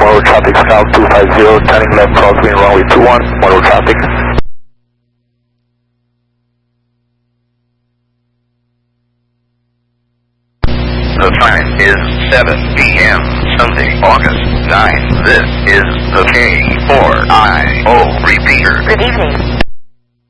Monroe traffic, Scout 250, turning left crosswind runway 21, Monroe traffic. The time is 7 p.m. Sunday, August 9. This is the K4IO repeater. Good evening.